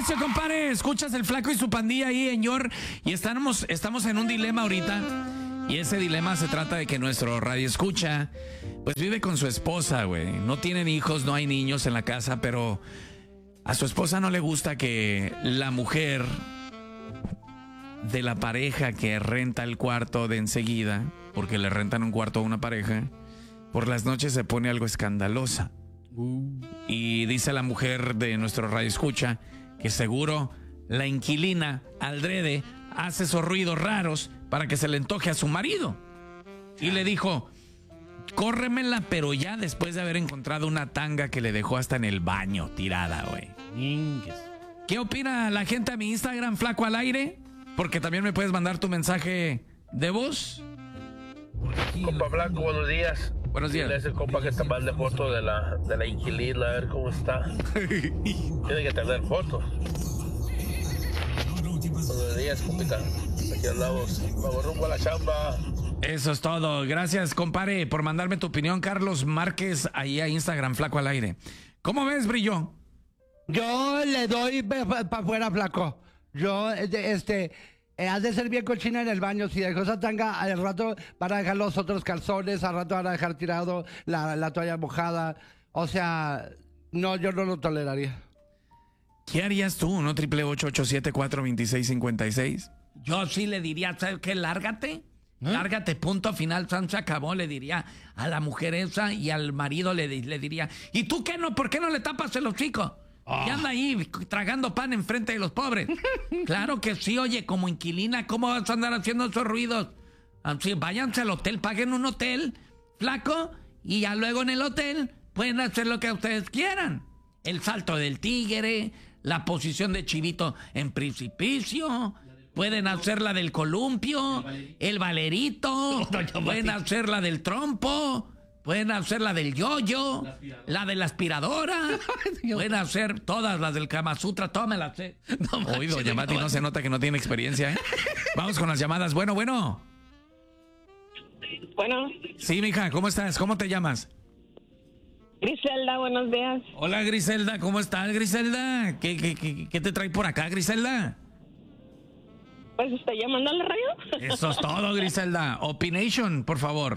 recio, compadre. Escuchas el Flaco y su pandilla ahí, señor. Y estamos en un dilema ahorita. Y ese dilema se trata de que nuestro radioescucha, pues vive con su esposa, güey. No tienen hijos, no hay niños en la casa, pero a su esposa no le gusta que la mujer de la pareja que renta el cuarto de enseguida, porque le rentan un cuarto a una pareja, por las noches se pone algo escandalosa. Y dice la mujer de nuestro radioescucha que seguro la inquilina adrede hace esos ruidos raros para que se le antoje a su marido. Y le dijo, córremela, pero ya después de haber encontrado una tanga que le dejó hasta en el baño tirada, güey. ¿Qué opina la gente a mi Instagram, Flaco al Aire? Porque también me puedes mandar tu mensaje de voz. Compa Blanco, buenos días. Buenos días. Dile a ese compa que te mande foto de la inquilina, a ver cómo está. Tiene que tener fotos. Buenos días, compita. Aquí andamos. Vamos rumbo a la chamba. Eso es todo. Gracias, compadre, por mandarme tu opinión. Carlos Márquez, ahí a Instagram, Flaco al Aire. ¿Cómo ves, Brillo? Yo le doy para afuera, Flaco. Yo, has de ser bien cochina en el baño. Si dejó esa tanga, al rato van a dejar los otros calzones, al rato van a dejar tirado la toalla mojada. O sea, no, yo no lo toleraría. ¿Qué harías tú? ¿No? 888-874-2656. Yo sí le diría, ¿sabes qué? Lárgate. Lárgate, punto final, se acabó, le diría a la mujer esa, y al marido le diría, ¿y tú qué no? ¿Por qué no le tapas el hocico? Y anda ahí tragando pan enfrente de los pobres. Claro que sí, oye, como inquilina, ¿cómo vas a andar haciendo esos ruidos? Así, váyanse al hotel, paguen un hotel, Flaco, y ya luego en el hotel pueden hacer lo que ustedes quieran. El salto del tigre, la posición de chivito en precipicio, pueden hacer la del columpio, el valerito, pueden hacer la del trompo, pueden hacer la del yoyo, la de la aspiradora, pueden hacer todas las del Kama Sutra, todas me las sé. Oye, doña Mati, no se nota que no tiene experiencia, ¿eh? Vamos con las llamadas. Bueno. Bueno. Sí, mija, ¿cómo estás? ¿Cómo te llamas? Griselda, buenos días. Hola, Griselda, ¿cómo estás, Griselda? ¿Qué te trae por acá, Griselda? Pues estoy llamando a la radio. Eso es todo, Griselda. Opination, por favor.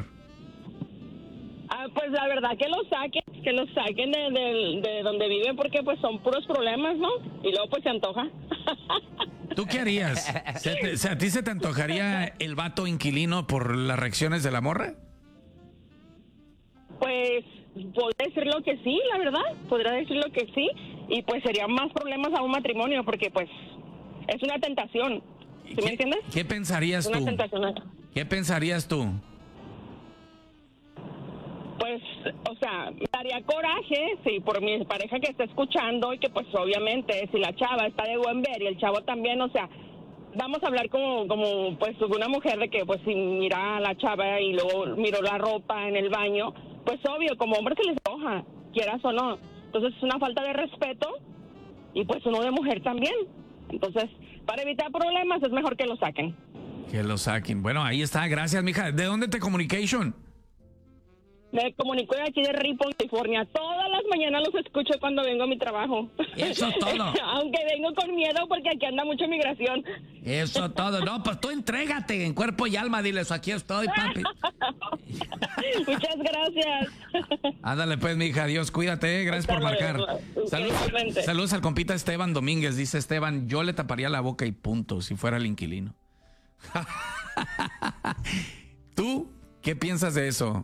Pues la verdad que lo saquen de donde viven, porque pues son puros problemas, ¿no? Y luego pues se antoja. ¿Tú qué harías? ¿A ti se te antojaría el vato inquilino por las reacciones de la morra? Pues podría decirlo que sí, la verdad. Podría decirlo que sí. Y pues serían más problemas a un matrimonio, porque pues es una tentación. ¿Sí me entiendes? ¿Qué pensarías tú? Una tentación. ¿Qué pensarías tú? Pues, o sea, me daría coraje, sí, por mi pareja que está escuchando, y que pues obviamente si la chava está de buen ver y el chavo también, o sea, vamos a hablar como pues una mujer de que pues si mira a la chava y luego miró la ropa en el baño, pues obvio, como hombre se les enoja, quieras o no. Entonces es una falta de respeto, y pues uno de mujer también. Entonces, para evitar problemas es mejor que lo saquen. Que lo saquen. Bueno, ahí está. Gracias, mija. ¿De dónde te communication? Me comunico de aquí de Ripon, California. Todas las mañanas los escucho cuando vengo a mi trabajo. Eso es todo. Aunque vengo con miedo porque aquí anda mucha migración. Eso todo. No, pues tú entrégate en cuerpo y alma. Diles, aquí estoy, papi. Muchas gracias. Ándale pues, mija. Dios, cuídate. Gracias por marcar. Saludos al compita Esteban Domínguez. Dice Esteban, yo le taparía la boca y punto si fuera el inquilino. ¿Tú qué piensas de eso?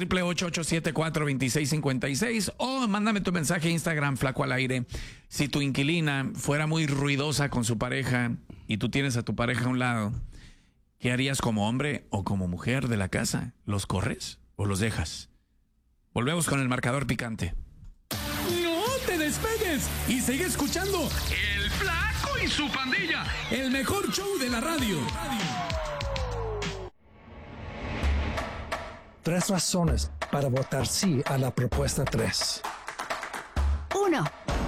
1-888-874-2656 o mándame tu mensaje a Instagram, Flaco al Aire. Si tu inquilina fuera muy ruidosa con su pareja y tú tienes a tu pareja a un lado, ¿qué harías como hombre o como mujer de la casa? ¿Los corres o los dejas? Volvemos con el marcador picante. ¡No te despegues! Y sigue escuchando El Flaco y su pandilla, el mejor show de la radio. 3 razones para votar sí a la propuesta 3. 1.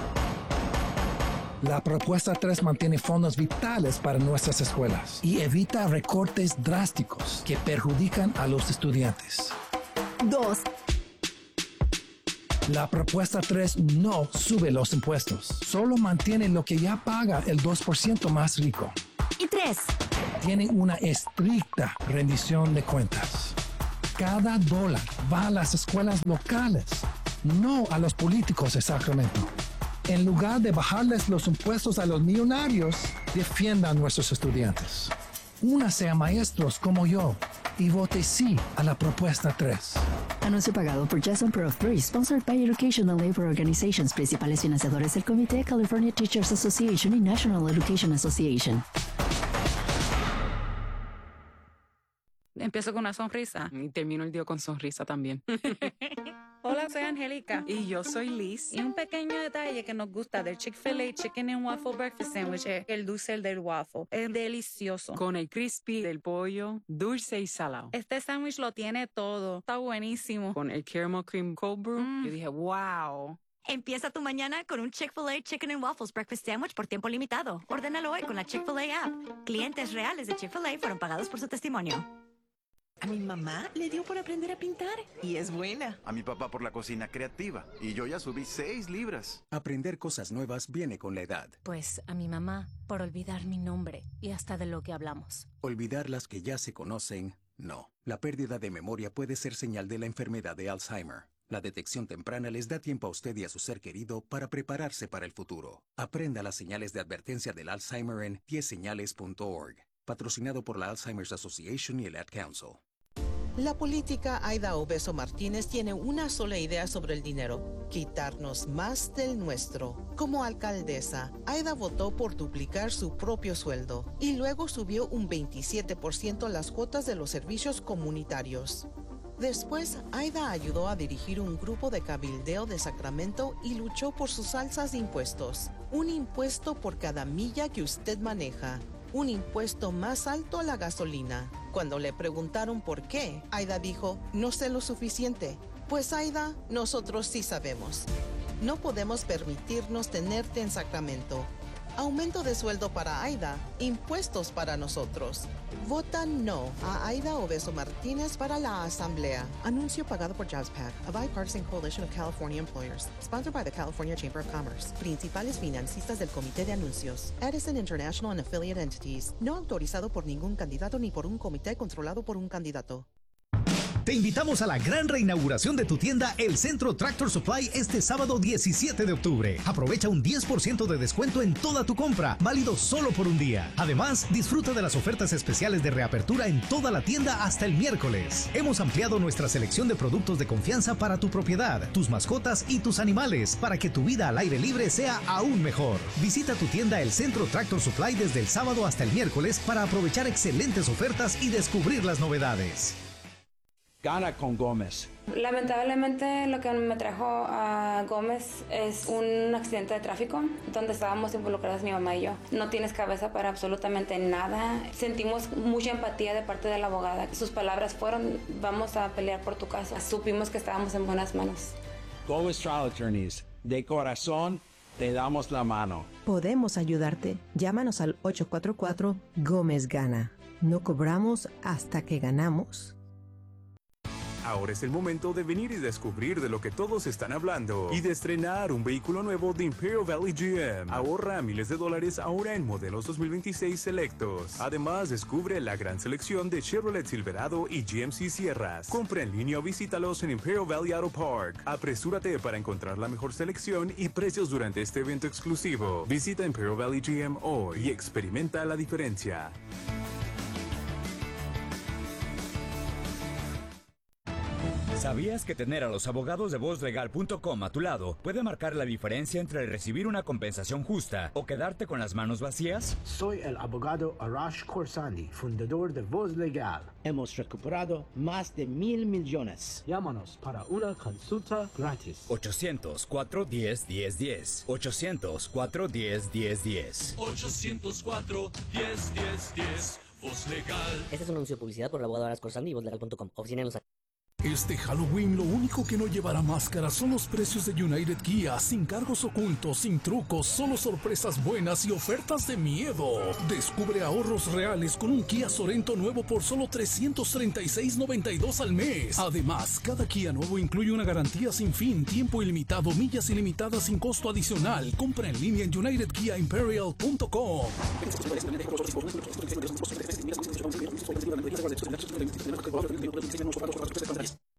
La propuesta 3 mantiene fondos vitales para nuestras escuelas y evita recortes drásticos que perjudican a los estudiantes. 2. La propuesta 3 no sube los impuestos, solo mantiene lo que ya paga el 2% más rico. Y 3. Tiene una estricta rendición de cuentas. Cada dólar va a las escuelas locales, no a los políticos de Sacramento. En lugar de bajarles los impuestos a los millonarios, defiendan a nuestros estudiantes. Únase a maestros como yo y vote sí a la propuesta 3. Anuncio pagado por Jason Pro 3, sponsored by Educational Labor Organizations, principales financiadores del Comité California Teachers Association y National Education Association. Empiezo con una sonrisa y termino el día con sonrisa también. Hola, soy Angélica. Y yo soy Liz. Y un pequeño detalle que nos gusta del Chick-fil-A Chicken and Waffle Breakfast Sandwich es el dulce del waffle. Es delicioso. Con el crispy del pollo, dulce y salado. Este sándwich lo tiene todo. Está buenísimo. Con el caramel cream cold brew, yo dije, wow. Empieza tu mañana con un Chick-fil-A Chicken and Waffles Breakfast Sandwich por tiempo limitado. Ordénalo hoy con la Chick-fil-A app. Clientes reales de Chick-fil-A fueron pagados por su testimonio. A mi mamá le dio por aprender a pintar y es buena. A mi papá por la cocina creativa y yo ya subí 6 libras. Aprender cosas nuevas viene con la edad. Pues a mi mamá por olvidar mi nombre y hasta de lo que hablamos. Olvidar las que ya se conocen, no. La pérdida de memoria puede ser señal de la enfermedad de Alzheimer. La detección temprana les da tiempo a usted y a su ser querido para prepararse para el futuro. Aprenda las señales de advertencia del Alzheimer en 10señales.org. Patrocinado por la Alzheimer's Association y el Ad Council. La política Aida Obeso Martínez tiene una sola idea sobre el dinero: quitarnos más del nuestro. Como alcaldesa, Aida votó por duplicar su propio sueldo y luego subió un 27% las cuotas de los servicios comunitarios. Después, Aida ayudó a dirigir un grupo de cabildeo de Sacramento y luchó por sus alzas de impuestos. Un impuesto por cada milla que usted maneja. Un impuesto más alto a la gasolina. Cuando le preguntaron por qué, Aida dijo, no sé lo suficiente. Pues Aida, nosotros sí sabemos. No podemos permitirnos tenerte en Sacramento. Aumento de sueldo para Aida, impuestos para nosotros. Vota no a Aida Obeso Martínez para la Asamblea. Anuncio pagado por JobsPAC, a bipartisan coalition of California employers. Sponsored by the California Chamber of Commerce. Principales financistas del Comité de Anuncios. Edison International and Affiliate Entities. No autorizado por ningún candidato ni por un comité controlado por un candidato. Te invitamos a la gran reinauguración de tu tienda El Centro Tractor Supply este sábado 17 de octubre. Aprovecha un 10% de descuento en toda tu compra, válido solo por un día. Además, disfruta de las ofertas especiales de reapertura en toda la tienda hasta el miércoles. Hemos ampliado nuestra selección de productos de confianza para tu propiedad, tus mascotas y tus animales, para que tu vida al aire libre sea aún mejor. Visita tu tienda El Centro Tractor Supply desde el sábado hasta el miércoles para aprovechar excelentes ofertas y descubrir las novedades. Gana con Gómez. Lamentablemente lo que me trajo a Gómez es un accidente de tráfico donde estábamos involucradas mi mamá y yo. No tienes cabeza para absolutamente nada. Sentimos mucha empatía de parte de la abogada. Sus palabras fueron, vamos a pelear por tu caso. Supimos que estábamos en buenas manos. Gómez Trial Attorneys, de corazón te damos la mano. Podemos ayudarte. Llámanos al 844 Gómez Gana. No cobramos hasta que ganamos. Ahora es el momento de venir y descubrir de lo que todos están hablando y de estrenar un vehículo nuevo de Imperial Valley GM. Ahorra miles de dólares ahora en modelos 2026 selectos. Además, descubre la gran selección de Chevrolet Silverado y GMC Sierras. Compra en línea o visítalos en Imperial Valley Auto Park. Apresúrate para encontrar la mejor selección y precios durante este evento exclusivo. Visita Imperial Valley GM hoy y experimenta la diferencia. ¿Sabías que tener a los abogados de VozLegal.com a tu lado puede marcar la diferencia entre recibir una compensación justa o quedarte con las manos vacías? Soy el abogado Arash Khorsandi, fundador de Voz Legal. Hemos recuperado más de $1,000 millones. Llámanos para una consulta gratis. 800-410-1010. 800-410-1010. 800-410-1010. Voz Legal. Este es un anuncio de publicidad por el abogado Arash Khorsandi y VozLegal.com. Oficina en Los Ángeles. Este Halloween lo único que no llevará máscara son los precios de United Kia, sin cargos ocultos, sin trucos, solo sorpresas buenas y ofertas de miedo. Descubre ahorros reales con un Kia Sorento nuevo por solo $336.92 al mes. Además, cada Kia nuevo incluye una garantía sin fin, tiempo ilimitado, millas ilimitadas sin costo adicional. Compra en línea en UnitedKiaImperial.com.